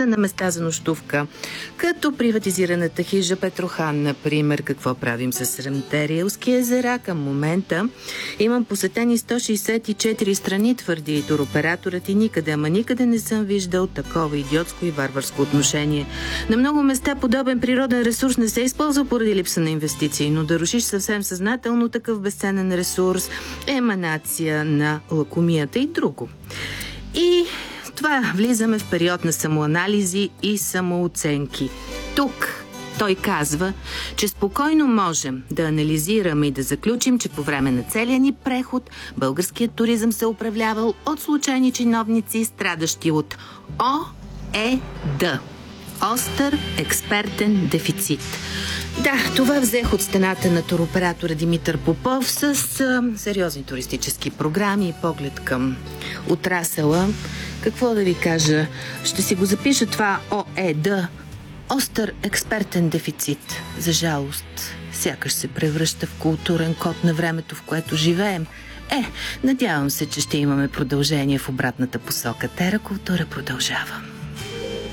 липсата на места за нощувка, като приватизираната хижа Петрохан, например. Какво правим с 7-те рилски езера? Към момента имам посетени 164 страни, твърди туроператорът, и никъде, ама никъде не съм виждал такова идиотско и варварско отношение. На много места подобен природен ресурс не се използва поради липса на инвестиции, но да рушиш съвсем съзнателно такъв безценен ресурс е еманация на лакомията и друго. И това влизаме в период на самоанализи и самооценки. Тук той казва, че спокойно можем да анализираме и да заключим, че по време на целия ни преход българският туризъм се управлявал от случайни чиновници, страдащи от ОЕД. Остър експертен дефицит. Да, това взех от стената на туроператора Димитър Попов с сериозни туристически програми и поглед към отрасъла. Какво да ви кажа? Ще си го запиша това ОЕД. Остър експертен дефицит. За жалост, сякаш се превръща в културен код на времето, в което живеем. Надявам се, че ще имаме продължение в обратната посока. Тера култура продължава.